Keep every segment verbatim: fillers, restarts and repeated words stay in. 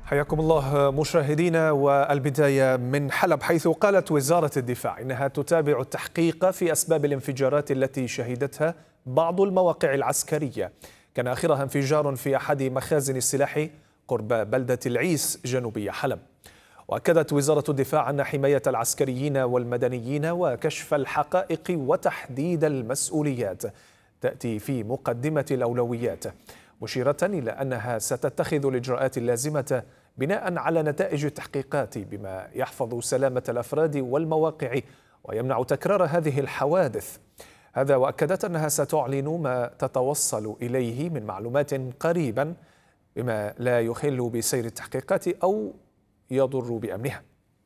حياكم الله مشاهدينا، والبداية من حلب، حيث قالت وزارة الدفاع إنها تتابع التحقيق في أسباب الانفجارات التي شهدتها بعض المواقع العسكرية. كان آخرها انفجار في أحد مخازن السلاح قرب بلدة العيس جنوبي حلب. وأكدت وزارة الدفاع أن حماية العسكريين والمدنيين وكشف الحقائق وتحديد المسؤوليات تأتي في مقدمة الأولويات، مشيرة إلى أنها ستتخذ الإجراءات اللازمة بناء على نتائج التحقيقات بما يحفظ سلامة الأفراد والمواقع ويمنع تكرار هذه الحوادث. هذا وأكدت أنها ستعلن ما تتوصل إليه من معلومات قريبا بما لا يخل بسير التحقيقات أو يضر بأمنها.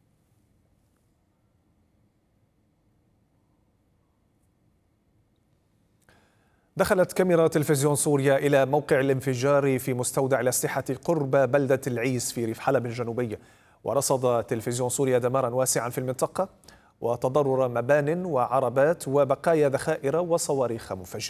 دخلت كاميرا تلفزيون سوريا إلى موقع الانفجار في مستودع الأسلحة قرب بلدة العيس في ريف حلب الجنوبي، ورصد تلفزيون سوريا دمارا واسعا في المنطقة وتضرر مبان وعربات وبقايا ذخائر وصواريخ مفجرة.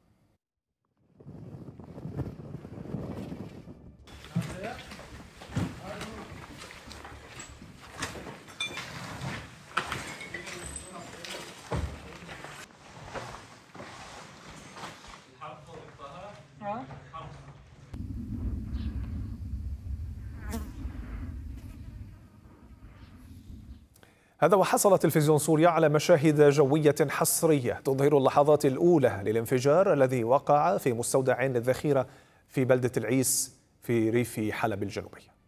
هذا وحصل تلفزيون سوريا على مشاهد جوية حصرية تظهر اللحظات الأولى للانفجار الذي وقع في مستودع الذخيرة في بلدة العيس في ريف حلب الجنوبي.